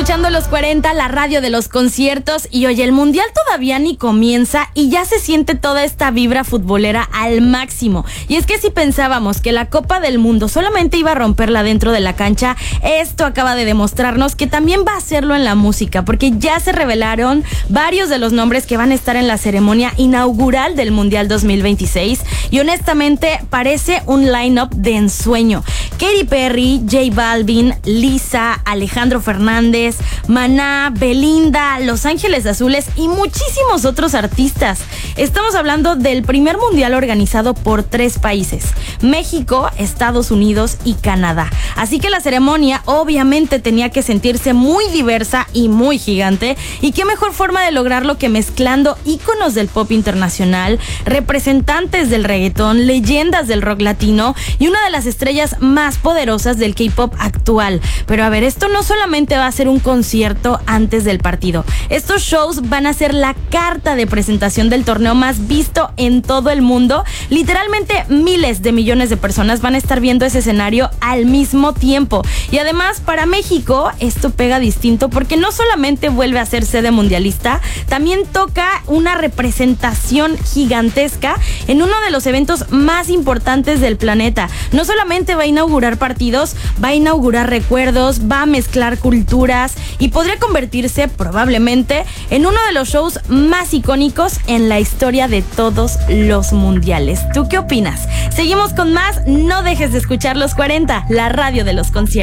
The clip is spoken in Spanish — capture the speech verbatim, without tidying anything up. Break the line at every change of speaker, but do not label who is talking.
escuchando Los cuarenta, la radio de los conciertos. Y oye, el mundial todavía ni comienza y ya se siente toda esta vibra futbolera al máximo. Y es que si pensábamos que la Copa del Mundo solamente iba a romperla dentro de la cancha, esto acaba de demostrarnos que también va a hacerlo en la música, porque ya se revelaron varios de los nombres que van a estar en la ceremonia inaugural del Mundial dos mil veintiséis. Y honestamente parece un line-up de ensueño. Katy Perry, J Balvin, Lisa, Alejandro Fernández, Maná, Belinda, Los Ángeles Azules y muchísimos otros artistas. Estamos hablando del primer mundial organizado por tres países: México, Estados Unidos y Canadá. Así que la ceremonia obviamente tenía que sentirse muy diversa y muy gigante. Y qué mejor forma de lograrlo que mezclando íconos del pop internacional, representantes del reggaetón, leyendas del rock latino y una de las estrellas más poderosas del K-pop actual. Pero a ver, esto no solamente va a ser un concierto antes del partido. Estos shows van a ser la carta de presentación del torneo más visto en todo el mundo. Literalmente miles de millones de personas van a estar viendo ese escenario al mismo tiempo. Y además, para México esto pega distinto porque no solamente vuelve a ser sede mundialista, también toca una representación gigantesca en uno de los eventos más importantes del planeta. No solamente va a inaugurar partidos, va a inaugurar recuerdos, va a mezclar culturas y podría convertirse probablemente en uno de los shows más icónicos en la historia de todos los mundiales. ¿Tú qué opinas? Seguimos con más. No dejes de escuchar Los cuarenta, la radio de los conciertos.